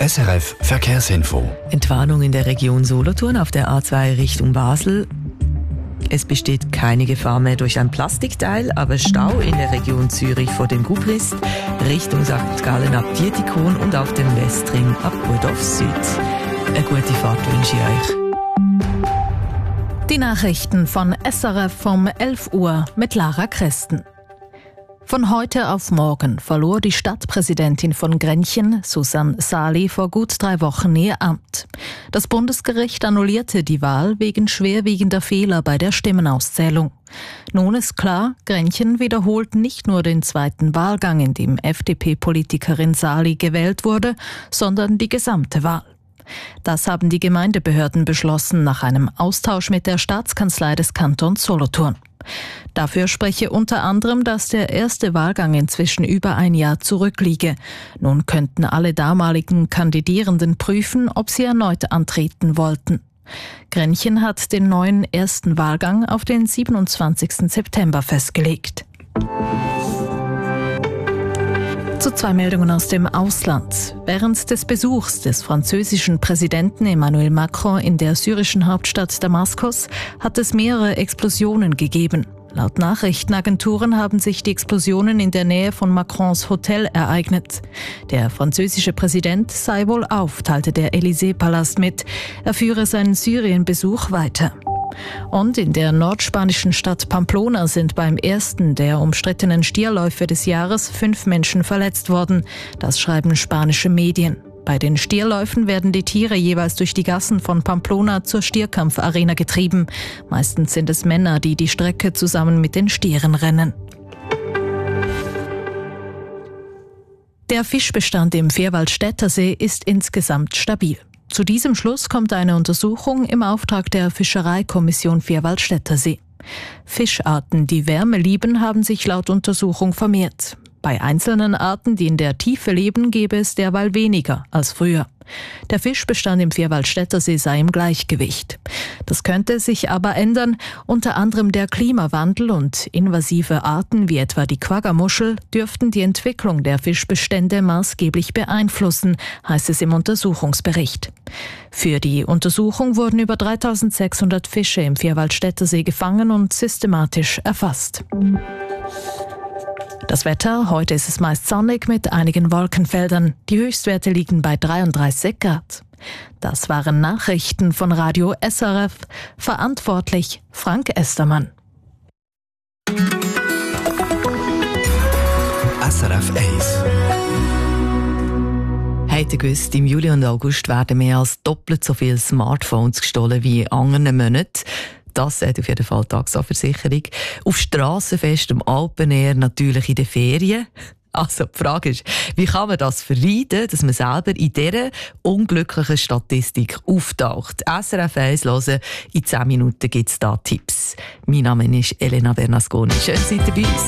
SRF Verkehrsinfo. Entwarnung in der Region Solothurn auf der A2 Richtung Basel. Es besteht keine Gefahr mehr durch ein Plastikteil, aber Stau in der Region Zürich vor dem Gubrist, Richtung St. Gallen ab Dietikon und auf dem Westring ab Budorf Süd. Eine gute Fahrt wünsche ich euch. Die Nachrichten von SRF um 11 Uhr mit Lara Christen. Von heute auf morgen verlor die Stadtpräsidentin von Grenchen, Susanne Sali, vor gut 3 Wochen ihr Amt. Das Bundesgericht annullierte die Wahl wegen schwerwiegender Fehler bei der Stimmenauszählung. Nun ist klar, Grenchen wiederholt nicht nur den zweiten Wahlgang, in dem FDP-Politikerin Sali gewählt wurde, sondern die gesamte Wahl. Das haben die Gemeindebehörden beschlossen nach einem Austausch mit der Staatskanzlei des Kantons Solothurn. Dafür spreche unter anderem, dass der erste Wahlgang inzwischen über ein Jahr zurückliege. Nun könnten alle damaligen Kandidierenden prüfen, ob sie erneut antreten wollten. Grenchen hat den neuen ersten Wahlgang auf den 27. September festgelegt. Zu 2 Meldungen aus dem Ausland. Während des Besuchs des französischen Präsidenten Emmanuel Macron in der syrischen Hauptstadt Damaskus hat es mehrere Explosionen gegeben. Laut Nachrichtenagenturen haben sich die Explosionen in der Nähe von Macrons Hotel ereignet. Der französische Präsident sei wohlauf, teilte der Élysée-Palast mit. Er führe seinen Syrien-Besuch weiter. Und in der nordspanischen Stadt Pamplona sind beim ersten der umstrittenen Stierläufe des Jahres 5 Menschen verletzt worden. Das schreiben spanische Medien. Bei den Stierläufen werden die Tiere jeweils durch die Gassen von Pamplona zur Stierkampfarena getrieben. Meistens sind es Männer, die die Strecke zusammen mit den Stieren rennen. Der Fischbestand im Vierwaldstättersee ist insgesamt stabil. Zu diesem Schluss kommt eine Untersuchung im Auftrag der Fischereikommission Vierwaldstättersee. Fischarten, die Wärme lieben, haben sich laut Untersuchung vermehrt. Bei einzelnen Arten, die in der Tiefe leben, gäbe es derweil weniger als früher. Der Fischbestand im Vierwaldstättersee sei im Gleichgewicht. Das könnte sich aber ändern. Unter anderem der Klimawandel und invasive Arten wie etwa die Quaggamuschel dürften die Entwicklung der Fischbestände maßgeblich beeinflussen, heißt es im Untersuchungsbericht. Für die Untersuchung wurden über 3600 Fische im Vierwaldstättersee gefangen und systematisch erfasst. Das Wetter, heute ist es meist sonnig mit einigen Wolkenfeldern. Die Höchstwerte liegen bei 33 Grad. Das waren Nachrichten von Radio SRF. Verantwortlich Frank Estermann. SRF 1. Habt ihr gewusst, im Juli und August werden mehr als doppelt so viele Smartphones gestohlen wie in anderen Monaten. Das sagt auf jeden Fall die Taxa-Versicherung. Auf Strassenfest, am Alpenair, natürlich in den Ferien. Also die Frage ist, wie kann man das vermeiden, dass man selber in dieser unglücklichen Statistik auftaucht? SRF 1 hören, in 10 Minuten gibt es da Tipps. Mein Name ist Elena Bernasconi. Schön, seid ihr bei uns.